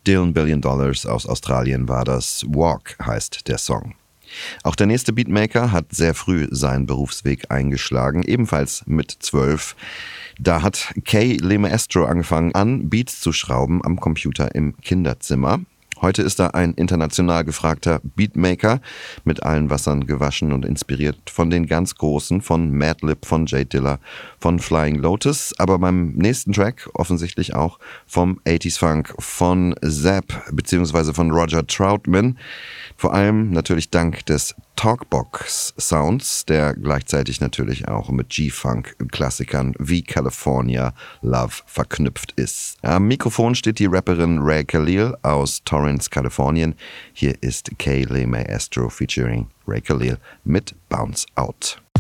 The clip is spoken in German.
Dylan Billion Dollars aus Australien war das. Walk heißt der Song. Auch der nächste Beatmaker hat sehr früh seinen Berufsweg eingeschlagen, ebenfalls mit 12. Da hat Kay LeMaestro angefangen an, Beats zu schrauben am Computer im Kinderzimmer. Heute ist er ein international gefragter Beatmaker, mit allen Wassern gewaschen und inspiriert von den ganz Großen, von Madlib, von Jay Dilla, von Flying Lotus, aber beim nächsten Track offensichtlich auch vom 80s Funk, von Zapp bzw. von Roger Troutman. Vor allem natürlich dank des Talkbox-Sounds, der gleichzeitig natürlich auch mit G-Funk-Klassikern wie California Love verknüpft ist. Am Mikrofon steht die Rapperin Ray Khalil aus Torrance, Kalifornien. Hier ist Kay LeMaestro featuring Ray Khalil mit Bounce Out.